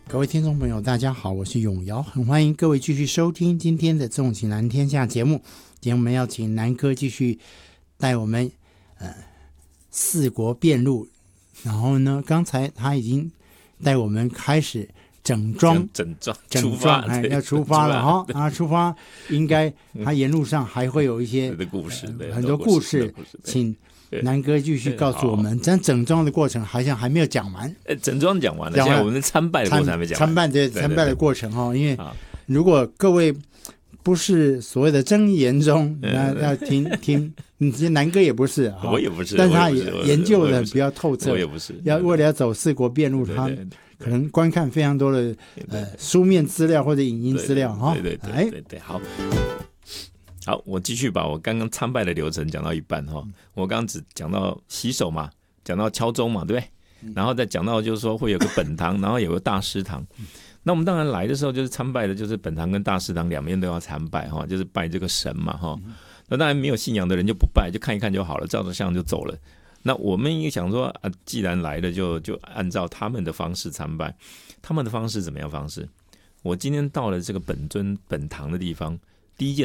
各位听众朋友大家好，我是永尧，很欢迎各位继续收听今天的纵情南天下节目。今天我们要请南哥继续带我们四国遍路，然后呢刚才他已经带我们开始整装要出发了哈。他出发应该他沿路上还会有一些很多故事，请南哥继续告诉我们，咱整装的过程好像还没有讲完。 整装讲完了，现在我们参拜的过程还没讲完。 参拜的过程哈，因为如果各位不是所谓的真言宗，那要听，南哥也不是， 我也不是， 但是他研究的比较透彻， 我也不是。 为了要走四国遍路，他可能观看非常多的书面资料或者影音资料哈。 对，好，我继续把我刚刚参拜的流程讲到一半哈。我刚刚只讲到洗手嘛，讲到敲钟嘛，对不对？然后再讲到就是说会有个本堂，然后有个大师堂。那我们当然来的时候就是参拜的，就是本堂跟大师堂两边都要参拜哈，就是拜这个神嘛哈。那当然没有信仰的人就不拜，就看一看就好了，照着相就走了。那我们也想说既然来了就按照他们的方式参拜。他们的方式怎么样方式？我今天到了这个本尊本堂的地方，第一件